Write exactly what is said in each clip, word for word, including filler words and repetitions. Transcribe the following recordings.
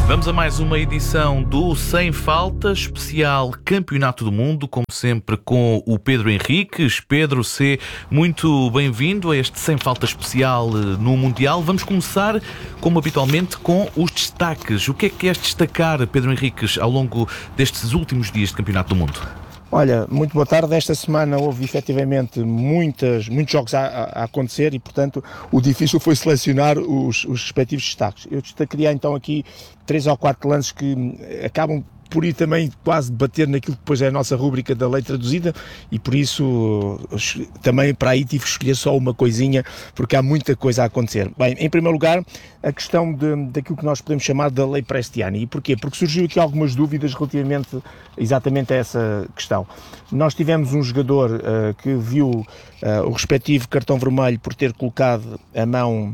Vamos a mais uma edição do Sem Falta, especial Campeonato do Mundo, como sempre com o Pedro Henriques. Pedro C., muito bem-vindo a este Sem Falta especial no Mundial. Vamos começar, como habitualmente, com os destaques. O que é que queres destacar, Pedro Henriques, ao longo destes últimos dias de Campeonato do Mundo? Olha, muito boa tarde. Esta semana houve efetivamente muitas, muitos jogos a, a acontecer e, portanto, o difícil foi selecionar os, os respectivos destaques. Eu destacaria então aqui três ou quatro lances que acabam por ir também quase bater naquilo que depois é a nossa rúbrica da lei traduzida, e por isso também para aí tive que escolher só uma coisinha, porque há muita coisa a acontecer. Bem, em primeiro lugar, a questão de, daquilo que nós podemos chamar da lei Prestiani. E porquê? Porque surgiu aqui algumas dúvidas relativamente exatamente a essa questão. Nós tivemos um jogador uh, que viu uh, o respectivo cartão vermelho por ter colocado a mão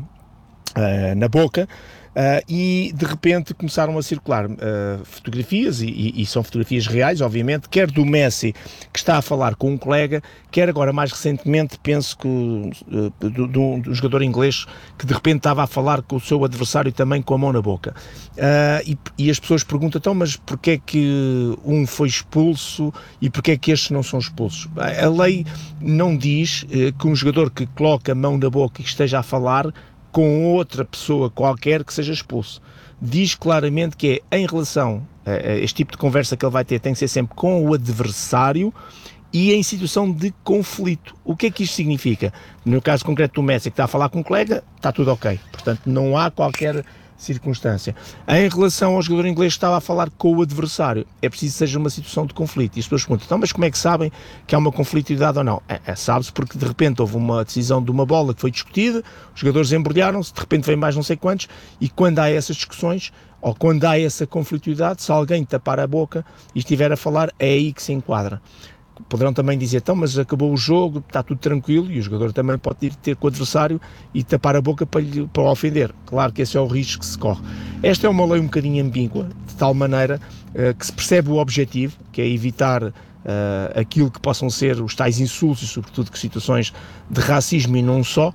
uh, na boca, Uh, e de repente começaram a circular uh, fotografias, e, e, e são fotografias reais, obviamente, quer do Messi, que está a falar com um colega, quer agora mais recentemente, penso que uh, do, do, do jogador inglês, que de repente estava a falar com o seu adversário também com a mão na boca. Uh, e, e as pessoas perguntam, então, mas porquê é que um foi expulso e porquê é que estes não são expulsos? A lei não diz uh, que um jogador que coloca a mão na boca e esteja a falar com outra pessoa qualquer que seja expulso. Diz claramente que é em relação a, a este tipo de conversa que ele vai ter, tem que ser sempre com o adversário e em situação de conflito. O que é que isto significa? No caso concreto do Messi, que está a falar com um colega, está tudo ok. Portanto, não há qualquer circunstância. Em relação ao jogador inglês que estava a falar com o adversário, é preciso que seja uma situação de conflito. E as pessoas perguntam, então, mas como é que sabem que há uma conflituidade ou não? É, é, sabe-se porque de repente houve uma decisão de uma bola que foi discutida, os jogadores embrulharam-se, de repente vem mais não sei quantos, e quando há essas discussões, ou quando há essa conflituidade, se alguém tapar a boca e estiver a falar, é aí que se enquadra. Poderão também dizer, então, mas acabou o jogo, está tudo tranquilo, e o jogador também pode ir ter com o adversário e tapar a boca para, lhe, para o ofender. Claro que esse é o risco que se corre. Esta é uma lei um bocadinho ambígua, de tal maneira uh, que se percebe o objetivo, que é evitar uh, aquilo que possam ser os tais insultos, e sobretudo que situações de racismo e não só,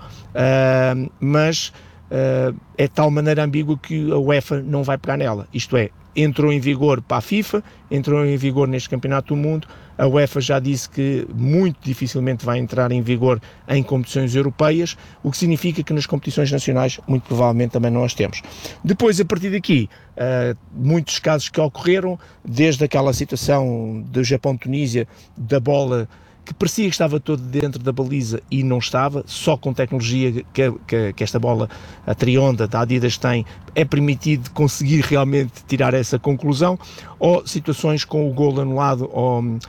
uh, mas uh, é de tal maneira ambígua que a UEFA não vai pegar nela. Isto é, entrou em vigor para a FIFA, entrou em vigor neste Campeonato do Mundo, a UEFA já disse que muito dificilmente vai entrar em vigor em competições europeias, o que significa que nas competições nacionais muito provavelmente também não as temos. Depois, a partir daqui, uh, muitos casos que ocorreram, desde aquela situação do Japão-Tunísia, da bola que parecia que estava todo dentro da baliza e não estava, só com tecnologia que, que, que esta bola, a Trionda da Adidas tem, é permitido conseguir realmente tirar essa conclusão, ou situações com o golo anulado ao, um,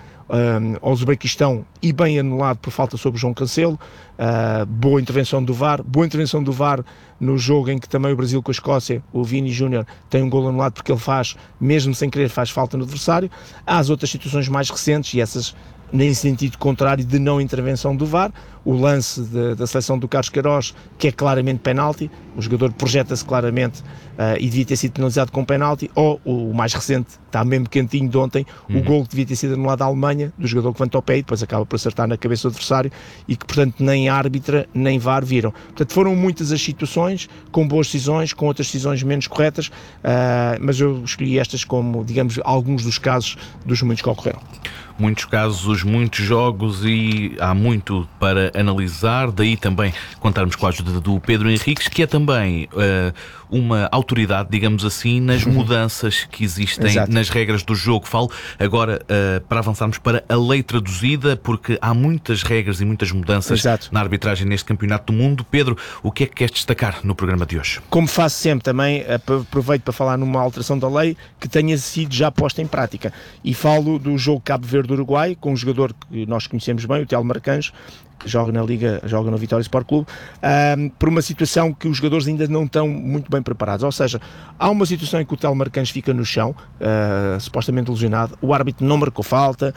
ao Uzbequistão e bem anulado por falta sobre João Cancelo, uh, boa intervenção do V A R, boa intervenção do V A R no jogo em que também o Brasil com a Escócia, o Vini Júnior tem um golo anulado porque ele faz, mesmo sem querer, faz falta no adversário. Há as outras situações mais recentes, e essas nem sentido contrário de não intervenção do V A R, o lance de, da seleção do Carlos Queiroz, que é claramente penalti, o jogador projeta-se claramente uh, e devia ter sido penalizado com penalti, ou o mais recente, está mesmo quentinho de ontem, uhum. o golo que devia ter sido anulado à Alemanha, do jogador que levanta o pé e depois acaba por acertar na cabeça do adversário, e que portanto nem árbitra nem V A R viram. Portanto foram muitas as situações, com boas decisões, com outras decisões menos corretas, uh, mas eu escolhi estas como, digamos, alguns dos casos dos muitos que ocorreram. Muitos casos, muitos jogos, e há muito para analisar, daí também contarmos com a ajuda do Pedro Henriques, que é também uh, uma autoridade, digamos assim, nas mudanças que existem Exato. nas regras do jogo. Falo agora uh, para avançarmos para a lei traduzida, porque há muitas regras e muitas mudanças Exato. na arbitragem neste Campeonato do Mundo. Pedro, o que é que queres destacar no programa de hoje? Como faço sempre também, aproveito para falar numa alteração da lei que tenha sido já posta em prática, e falo do jogo Cabo Verde Uruguai, com um jogador que nós conhecemos bem, o Telmo Arcanjo, que joga na Liga, joga no Vitória Sport Clube, um, por uma situação que os jogadores ainda não estão muito bem preparados. Ou seja, há uma situação em que o Telmo Arcanjo fica no chão, uh, supostamente lesionado, o árbitro não marcou falta,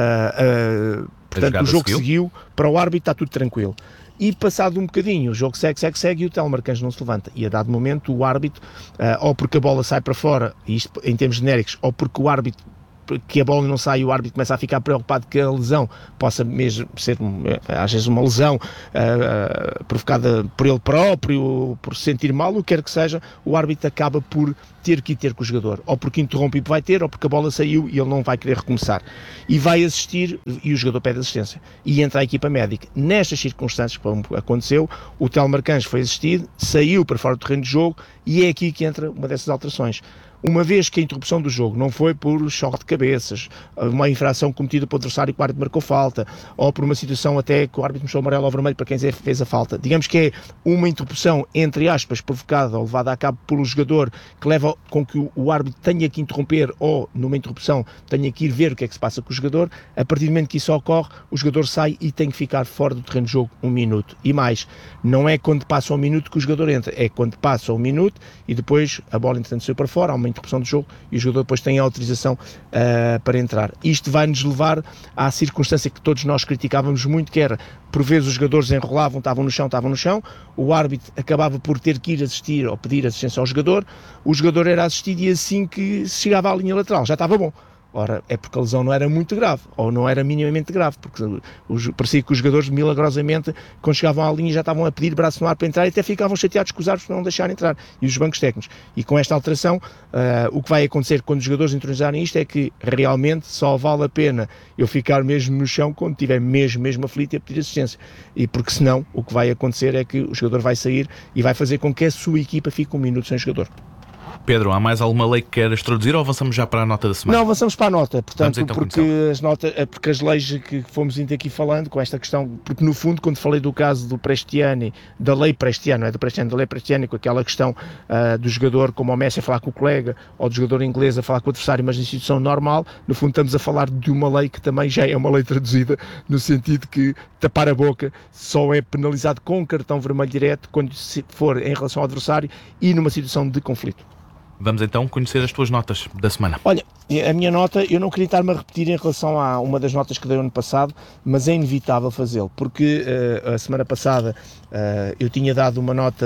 uh, uh, portanto o jogo seguiu. seguiu, para o árbitro está tudo tranquilo. E passado um bocadinho, o jogo segue, segue, segue, e o Telmo Arcanjo não se levanta. E a dado momento o árbitro, uh, ou porque a bola sai para fora, e isto em termos genéricos, ou porque o árbitro que a bola não sai e o árbitro começa a ficar preocupado que a lesão possa mesmo ser, às vezes, uma lesão uh, provocada por ele próprio, por se sentir mal, o que quer que seja, o árbitro acaba por ter que ir ter com o jogador, ou porque interrompe e vai ter, ou porque a bola saiu e ele não vai querer recomeçar. E vai assistir e o jogador pede assistência. E entra a equipa médica. Nestas circunstâncias, como aconteceu, o Telmo Arcanjo foi assistido, saiu para fora do terreno de jogo e é aqui que entra uma dessas alterações. Uma vez que a interrupção do jogo não foi por choque de cabeças, uma infração cometida pelo adversário que o árbitro marcou falta, ou por uma situação até que o árbitro mostrou amarelo ou vermelho para quem fez a falta, digamos que é uma interrupção, entre aspas, provocada ou levada a cabo pelo jogador, que leva com que o árbitro tenha que interromper ou, numa interrupção, tenha que ir ver o que é que se passa com o jogador, a partir do momento que isso ocorre, o jogador sai e tem que ficar fora do terreno de jogo um minuto. E mais, não é quando passa um minuto que o jogador entra, é quando passa um minuto e depois a bola, entretanto, saiu para fora, há uma interrupção do jogo e o jogador depois tem a autorização uh, para entrar. Isto vai nos levar à circunstância que todos nós criticávamos muito, que era, por vezes os jogadores enrolavam, estavam no chão, estavam no chão, o árbitro acabava por ter que ir assistir ou pedir assistência ao jogador, o jogador era assistido e assim que chegava à linha lateral já estava bom. Ora, é porque a lesão não era muito grave, ou não era minimamente grave, porque os, parecia que os jogadores, milagrosamente, quando chegavam à linha já estavam a pedir braço no ar para entrar e até ficavam chateados com os árbitros para não deixar entrar, e os bancos técnicos. E com esta alteração, uh, o que vai acontecer quando os jogadores introduzirem isto é que realmente só vale a pena eu ficar mesmo no chão quando estiver mesmo, mesmo aflito e a pedir assistência. E porque senão, o que vai acontecer é que o jogador vai sair e vai fazer com que a sua equipa fique um minuto sem jogador. Pedro, há mais alguma lei que queres introduzir ou avançamos já para a nota da semana? Não, avançamos para a nota, portanto, então porque, as notas, porque as leis que fomos indo aqui falando, com esta questão, porque no fundo, quando falei do caso do Prestiani, da lei Prestiani, não é do Prestiani, da lei Prestiani, com aquela questão uh, do jogador, como o Messi a falar com o colega, ou do jogador inglês a falar com o adversário, mas na instituição normal, no fundo estamos a falar de uma lei que também já é uma lei traduzida, no sentido que tapar a boca só é penalizado com cartão vermelho direto quando for em relação ao adversário e numa situação de conflito. Vamos então conhecer as tuas notas da semana. Olha, a minha nota, eu não queria estar-me a repetir em relação a uma das notas que dei ano passado, mas é inevitável fazê-lo, porque uh, a semana passada uh, eu tinha dado uma nota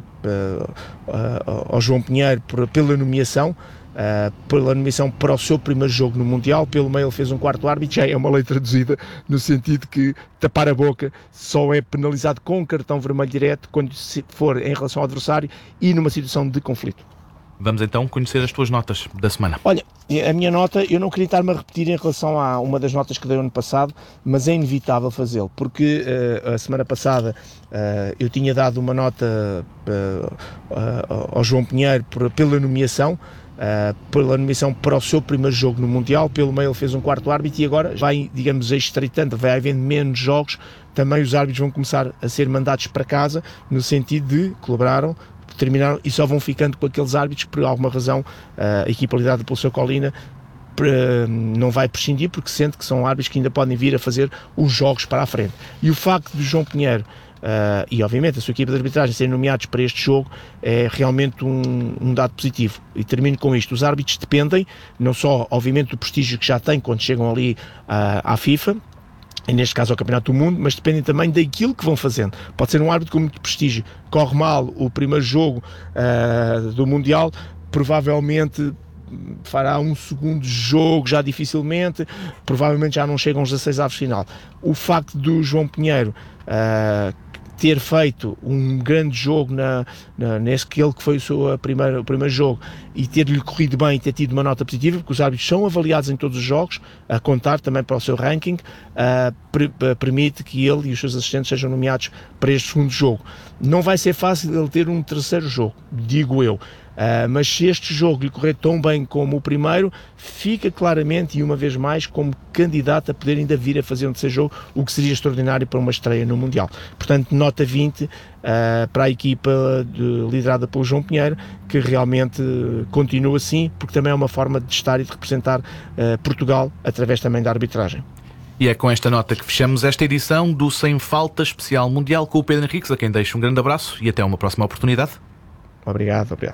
uh, uh, ao João Pinheiro por, pela nomeação, Uh, pela nomeação para o seu primeiro jogo no Mundial. Pelo meio ele fez um quarto árbitro, já é uma lei traduzida, no sentido que tapar a boca só é penalizado com cartão vermelho direto quando for em relação ao adversário e numa situação de conflito. Vamos então conhecer as tuas notas da semana. Olha, a minha nota, eu não queria estar-me a repetir em relação a uma das notas que dei ano passado, mas é inevitável fazê-lo, porque uh, a semana passada uh, eu tinha dado uma nota uh, uh, ao João Pinheiro por, pela nomeação, Uh, pela nomeação para o seu primeiro jogo no Mundial. Pelo meio ele fez um quarto árbitro e agora vai, digamos, estreitando, vai havendo menos jogos, também os árbitros vão começar a ser mandados para casa, no sentido de colaboraram, terminaram e só vão ficando com aqueles árbitros que por alguma razão uh, a equipa liderada pelo seu Colina não vai prescindir, porque sente que são árbitros que ainda podem vir a fazer os jogos para a frente. E o facto de João Pinheiro Uh, e obviamente a sua equipa de arbitragem serem nomeados para este jogo é realmente um, um dado positivo. E termino com isto: os árbitros dependem não só obviamente do prestígio que já têm quando chegam ali uh, à FIFA, e neste caso ao Campeonato do Mundo, mas dependem também daquilo que vão fazendo. Pode ser um árbitro com muito prestígio, corre mal o primeiro jogo uh, do Mundial, provavelmente fará um segundo jogo já dificilmente, provavelmente já não chegam aos dezasseis avos de final. O facto do João Pinheiro uh, ter feito um grande jogo na, na, nesse que ele que foi o, seu primeiro, o primeiro jogo e ter-lhe corrido bem e ter tido uma nota positiva, porque os árbitros são avaliados em todos os jogos, a contar também para o seu ranking, uh, per, uh, permite que ele e os seus assistentes sejam nomeados para este segundo jogo. Não vai ser fácil ele ter um terceiro jogo, digo eu. Uh, mas se este jogo lhe correr tão bem como o primeiro, fica claramente e uma vez mais como candidato a poder ainda vir a fazer um terceiro jogo, o que seria extraordinário para uma estreia no Mundial. Portanto, nota vinte uh, para a equipa de, liderada pelo João Pinheiro, que realmente uh, continua assim, porque também é uma forma de estar e de representar uh, Portugal através também da arbitragem. E é com esta nota que fechamos esta edição do Sem Falta Especial Mundial com o Pedro Henriques, a quem deixo um grande abraço e até uma próxima oportunidade. Obrigado, obrigado.